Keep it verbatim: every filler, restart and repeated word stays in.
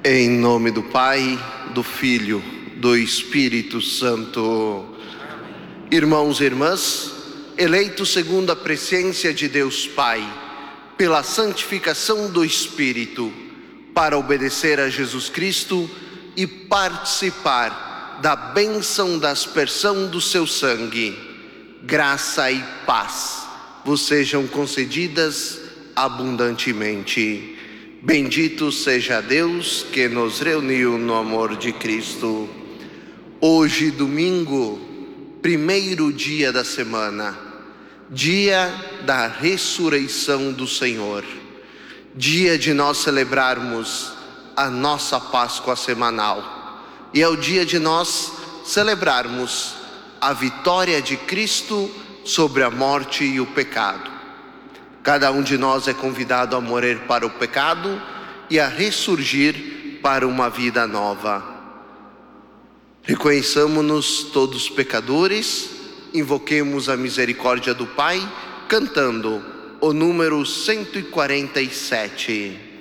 Em nome do Pai, do Filho, do Espírito Santo. Irmãos e irmãs, eleitos segundo a presciência de Deus Pai, pela santificação do Espírito, para obedecer a Jesus Cristo e participar da bênção da aspersão do seu sangue, graça e paz vos sejam concedidas abundantemente. Bendito seja Deus que nos reuniu no amor de Cristo. Hoje, domingo, primeiro dia da semana, dia da ressurreição do Senhor, dia de nós celebrarmos a nossa Páscoa semanal, e é o dia de nós celebrarmos a vitória de Cristo sobre a morte e o pecado. Cada um de nós é convidado a morrer para o pecado e a ressurgir para uma vida nova. Reconheçamos-nos todos pecadores, invoquemos a misericórdia do Pai, cantando o número cento e quarenta e sete.